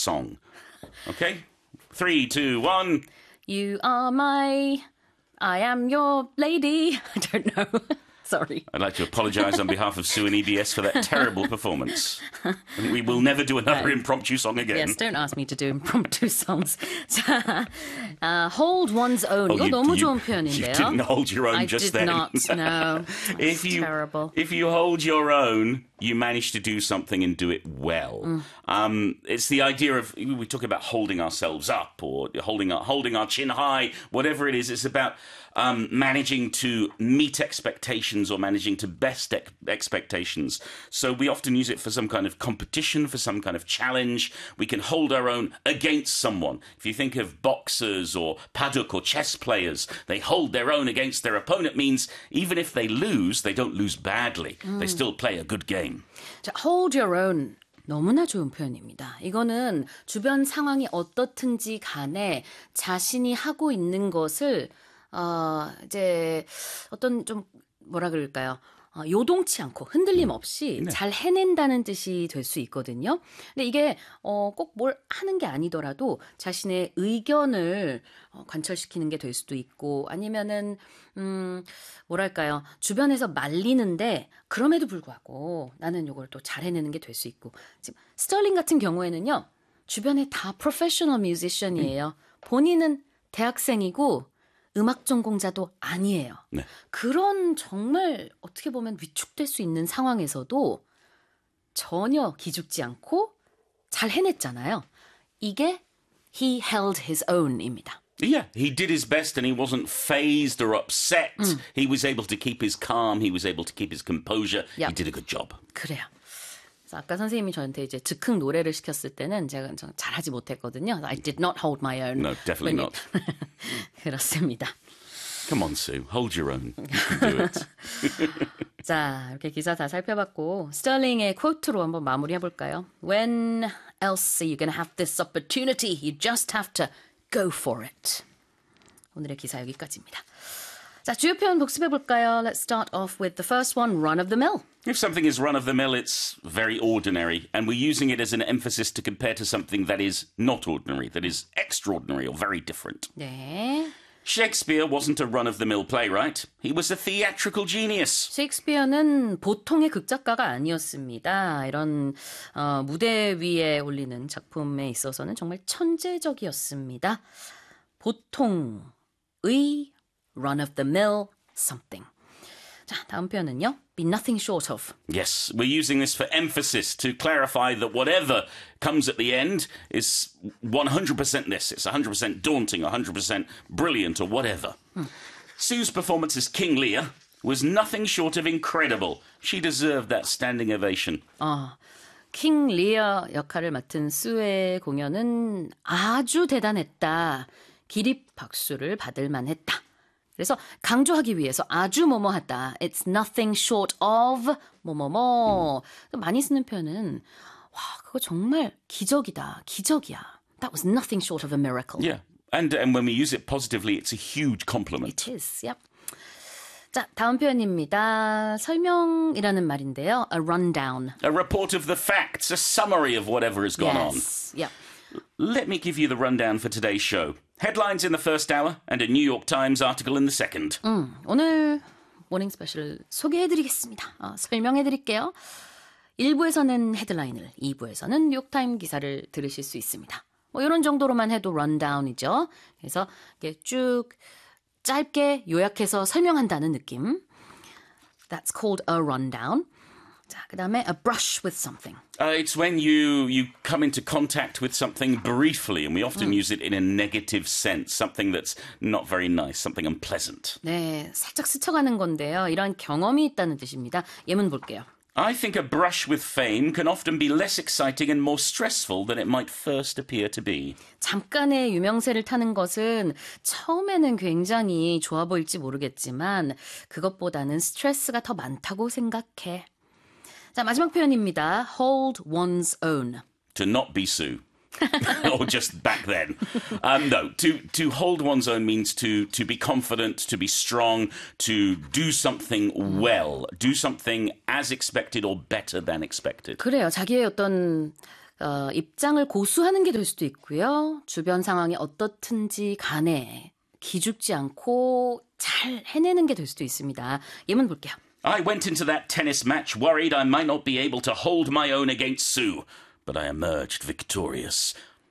song. Okay? 3, 2, 1. You are I am your lady. I don't know. Sorry. I'd like to apologise on behalf of Sue and EBS for that terrible performance. We will never do another impromptu song again. Yes, don't ask me to do impromptu songs. 자, hold one's own. 이거 너무 좋은 표현인데요. You didn't hold your own just then. I did not, no. It's terrible. If you hold your own, you manage to do something and do it well. It's the idea of, we talk about holding ourselves up or holding our chin high, whatever it is. It's about managing to meet expectations or managing to best expectations. So we often use it for some kind of competition, for some kind of challenge. We can hold our own against someone. If you think of boxers or paduk or chess players, they hold their own against their opponent means even if they lose, they don't lose badly. They still play a good game. 자, hold your own. 너무나 좋은 표현입니다. 이거는 주변 상황이 어떻든지 간에 자신이 하고 있는 것을 이제 어떤 좀 뭐라 그럴까요? 요동치 않고 흔들림 없이 잘 해낸다는 뜻이 될 수 있거든요. 근데 이게 꼭 뭘 하는 게 아니더라도 자신의 의견을 관철시키는 게 될 수도 있고 아니면은 뭐랄까요? 주변에서 말리는데 그럼에도 불구하고 나는 이걸 또 잘 해내는 게 될 수 있고 지금 스털링 같은 경우에는요. 주변에 다 프로페셔널 뮤지션이에요. 본인은 대학생이고 음악 전공자도 아니에요. 네. 그런 정말 어떻게 보면 위축될 수 있는 상황에서도 전혀 기죽지 않고 잘 해냈잖아요. 이게 he held his own입니다. Yeah, he did his best and he wasn't phased or upset. He was able to keep his calm. He was able to keep his composure. Yep. He did a good job. 그래요. 그래서 아까 선생님이 저한테 이제 즉흥 노래를 시켰을 때는 제가 잘하지 못했거든요. I did not hold my own. No, definitely not. 그렇습니다. Come on, Sue. Hold your own. You can do it. 자, 이렇게 기사 다 살펴봤고 스털링의 쿼트로 한번 마무리해볼까요? When else are you going to have this opportunity? You just have to go for it. 오늘의 기사 여기까지입니다. 자, 주요 표현 복습해볼까요? Let's start off with the first one, run of the mill. If something is run of the mill, it's very ordinary, and we're using it as an emphasis to compare to something that is not ordinary, that is extraordinary or very different. 네. Shakespeare wasn't a run-of-the-mill playwright. He was a theatrical genius. 셰익스피어는 보통의 극작가가 아니었습니다. 이런 무대 위에 올리는 작품에 있어서는 정말 천재적이었습니다. 보통의 run-of-the-mill something. 자, 다음 표현은요. Be nothing short of. Yes, we're using this for emphasis to clarify that whatever comes at the end is 100% this. It's 100% daunting, 100% brilliant or whatever. Sue's performance as King Lear was nothing short of incredible. She deserved that standing ovation. 킹 리어 역할을 맡은 수의 공연은 아주 대단했다. 기립 박수를 받을 만했다. 그래서 강조하기 위해서 아주 뭐뭐하다. It's nothing short of 뭐뭐뭐. 많이 쓰는 표현은 와, 그거 정말 기적이다. 기적이야. That was nothing short of a miracle. Yeah. And when we use it positively, it's a huge compliment. It is. Yep. 자, 다음 표현입니다. 설명이라는 말인데요. A rundown. A report of the facts, a summary of whatever has gone on. Yep. Let me give you the rundown for today's show. Headlines in the first hour and a New York Times article in the second. 오늘 모닝 스페셜 소개해드리겠습니다. 설명해드릴게요. 1부에서는 헤드라인을, 2부에서는 뉴욕타임 기사를 들으실 수 있습니다. 뭐 이런 정도로만 해도 런다운이죠. 그래서 이게 쭉 짧게 요약해서 설명한다는 느낌. That's called a rundown. 자, 그다음에 a brush with something. It's when you come into contact with something briefly, and we often use it in a negative sense, something that's not very nice, something unpleasant. 네, 살짝 스쳐가는 건데요. 이런 경험이 있다는 뜻입니다. 예문 볼게요. I think a brush with fame can often be less exciting and more stressful than it might first appear to be. 잠깐의 유명세를 타는 것은 처음에는 굉장히 좋아 보일지 모르겠지만 그것보다는 스트레스가 더 많다고 생각해. 자, 마지막 표현입니다. Hold one's own. To not be Sue. Or just back then. No, to hold one's own means to be confident, to be strong, to do something well, do something as expected or better than expected. 그래요. 자기의 어떤 입장을 고수하는 게 될 수도 있고요. 주변 상황이 어떻든지 간에 기죽지 않고 잘 해내는 게 될 수도 있습니다. 예문 볼게요. I went into that tennis match worried I might not be able to hold my own against Sue, but I emerged victorious.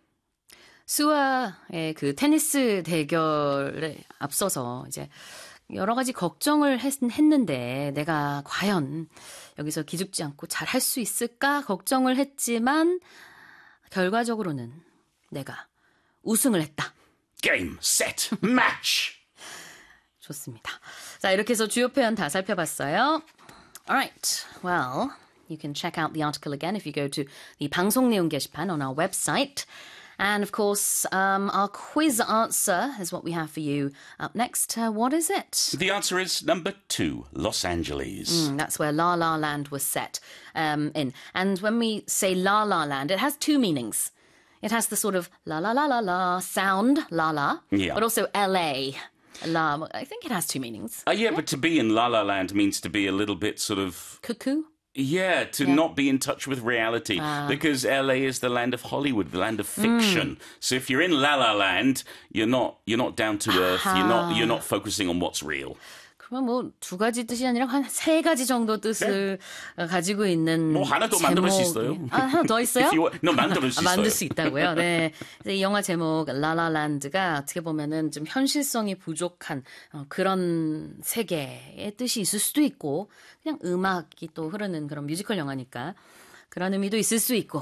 수와의 그 테니스 대결에 앞서서 이제 여러 가지 걱정을 했는데 내가 과연 여기서 기죽지 않고 잘 할 수 있을까 걱정을 했지만 결과적으로는 내가 우승을 했다. Game, set, match! 좋습니다. 자, 이렇게 해서 주요 표현 다 살펴봤어요. Alright, well, you can check out the article again if you go to the 방송 내용 게시판 on our website. And of course, our quiz answer is what we have for you up next. What is it? The answer is number 2, Los Angeles. That's where La La Land was set in. And when we say La La Land, it has two meanings. It has the sort of la la la la la sound, la la, Yeah. but also LA. La, I think it has two meanings. Yeah, but to be in La La Land means to be a little bit sort of... Cuckoo? Yeah, to not be in touch with reality. Because LA is the land of Hollywood, the land of fiction. So if you're in La La Land, you're not down to earth. You're not focusing on what's real. 그러면 뭐 두 가지 뜻이 아니라 한 세 가지 정도 뜻을 가지고 있는 뭐 하나 더 만들 수 있어요. 아, 하나 더 있어요? 만들 수 있어요. 만들 수 있다고요. 네. 이 영화 제목 라라랜드가 어떻게 보면은 좀 현실성이 부족한 그런 세계의 뜻이 있을 수도 있고 그냥 음악이 또 흐르는 그런 뮤지컬 영화니까 그런 의미도 있을 수 있고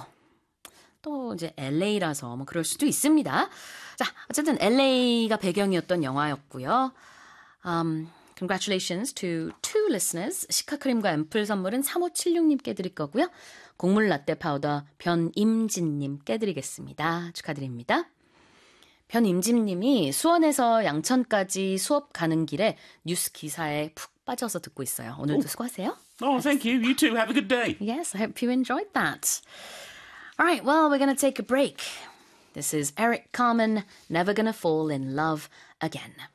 또 이제 LA라서 뭐 그럴 수도 있습니다. 자, 어쨌든 LA가 배경이었던 영화였고요. Congratulations to two listeners. 시카크림과 앰플 선물은 3576님께 드릴 거고요. 곡물 라떼 파우더 변임진님께 드리겠습니다. 축하드립니다. 변임진님이 수원에서 양천까지 수업 가는 길에 뉴스 기사에 푹 빠져서 듣고 있어요. 오늘도 수고하세요. Oh, thank you. You too. Have a good day. Yes, I hope you enjoyed that. All right, well, we're going to take a break. This is Eric Carmen, Never Gonna Fall in Love Again.